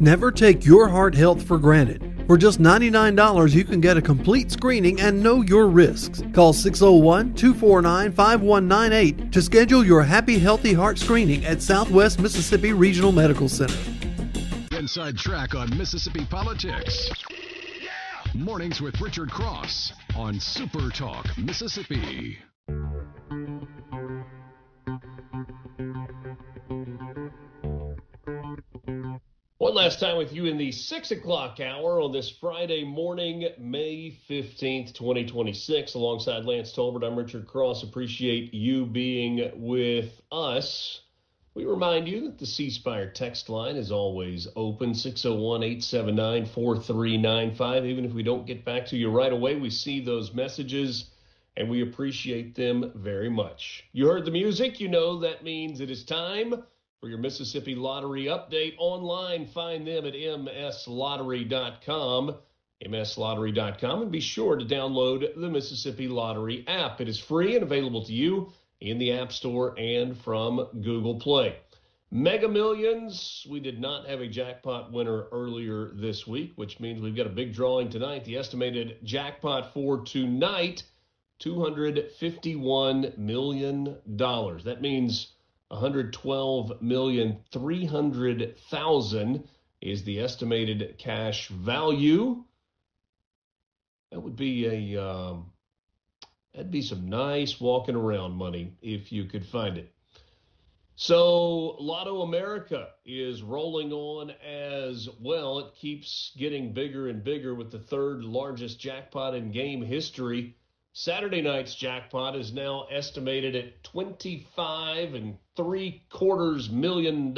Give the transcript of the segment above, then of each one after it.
Never take your heart health for granted. For just $99, you can get a complete screening and know your risks. Call 601-249-5198 to schedule your Happy Healthy Heart screening at Southwest Mississippi Regional Medical Center. Inside Track on Mississippi politics. Mornings with Richard Cross on Super Talk Mississippi. One last time with you in the 6 o'clock hour on this Friday morning, May 15th, 2026. Alongside Lance Tolbert, I'm Richard Cross. Appreciate you being with us. We remind you that the C Spire text line is always open, 601-879-4395. Even if we don't get back to you right away, we see those messages and we appreciate them very much. You heard the music, you know that means it is time for your Mississippi Lottery update. Online, find them at mslottery.com, mslottery.com, and be sure to download the Mississippi Lottery app. It is free and available to you in the App Store and from Google Play. Mega Millions, we did not have a jackpot winner earlier this week, which means we've got a big drawing tonight. The estimated jackpot for tonight, $251 million. That means $112,300,000 is the estimated cash value. That would be that'd be some nice walking around money if you could find it. So Lotto America is rolling on as well. It keeps getting bigger and bigger with the third largest jackpot in game history. Saturday night's jackpot is now estimated at $25.75 million.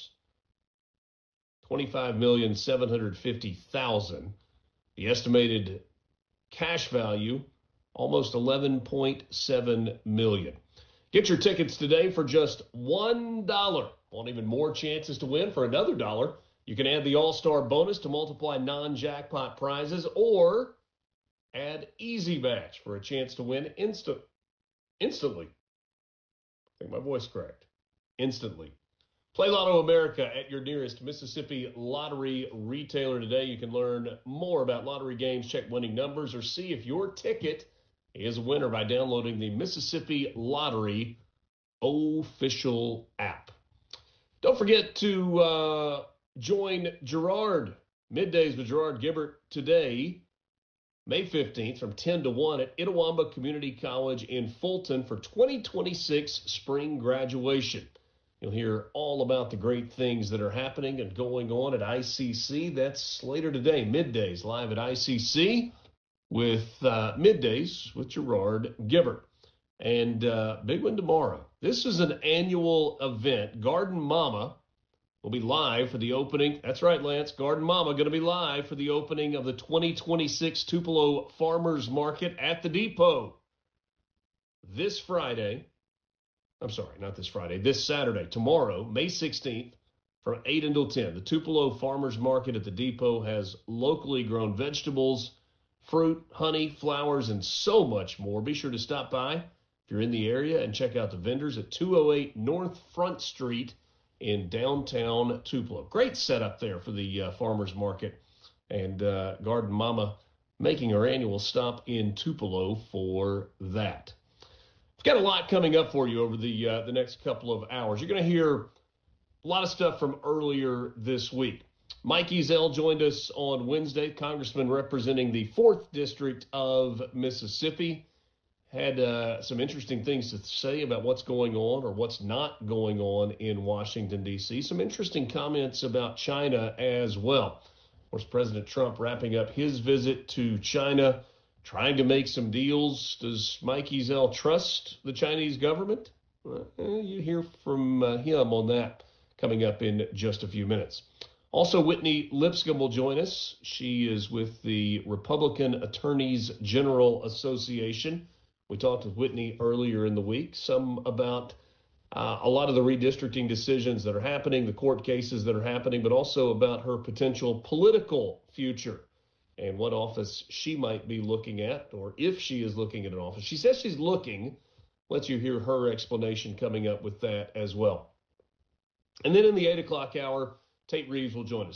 $25,750,000. The estimated cash value, almost $11.7 million. Get your tickets today for just $1. Want even more chances to win for another $1? You can add the All-Star bonus to multiply non-jackpot prizes, or add Easy Match for a chance to win instantly. I think my voice cracked. Instantly. Play Lotto America at your nearest Mississippi Lottery retailer today. You can learn more about lottery games, check winning numbers, or see if your ticket is a winner by downloading the Mississippi Lottery official app. Don't forget to join Gerard Middays with Gerard Gibert today, May 15th from 10 to 1 at Itawamba Community College in Fulton for 2026 spring graduation. You'll hear all about the great things that are happening and going on at ICC. That's later today, Middays, live at ICC with Middays with Gerard Gibert. And big one tomorrow. This is an annual event. Garden Mama will be live for the opening. That's right, Lance. Garden Mama going to be live for the opening of the 2026 Tupelo Farmers Market at the Depot. This Saturday, tomorrow, May 16th, from 8 until 10. The Tupelo Farmers Market at the Depot has locally grown vegetables, fruit, honey, flowers, and so much more. Be sure to stop by if you're in the area and check out the vendors at 208 North Front Street in downtown Tupelo. Great setup there for the farmers market, and Garden Mama making her annual stop in Tupelo for that. We've got a lot coming up for you over the next couple of hours. You're going to hear a lot of stuff from earlier this week. Mike Ezell joined us on Wednesday, congressman representing the 4th District of Mississippi. Had some interesting things to say about what's going on or what's not going on in Washington, D.C. Some interesting comments about China as well. Of course, President Trump wrapping up his visit to China, trying to make some deals. Does Mike Ezell trust the Chinese government? You hear from him on that coming up in just a few minutes. Also, Whitney Lipscomb will join us. She is with the Republican Attorneys General Association. We talked with Whitney earlier in the week, some about a lot of the redistricting decisions that are happening, the court cases that are happening, but also about her potential political future and what office she might be looking at, or if she is looking at an office. She says she's looking. Let you hear her explanation coming up with that as well. And then in the 8 o'clock hour, Tate Reeves will join us.